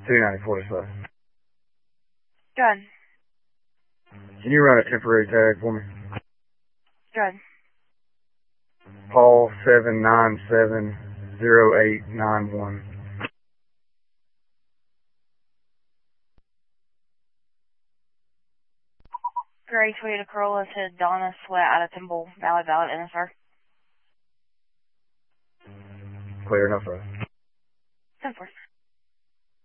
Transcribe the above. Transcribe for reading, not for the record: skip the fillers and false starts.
294 display. Good. Can you run a temporary tag for me? Good. Paul 7970891. Gray Toyota Corolla to Donna Sweat out of Temple Valley Valid NSR. Clear enough, right? 10-4.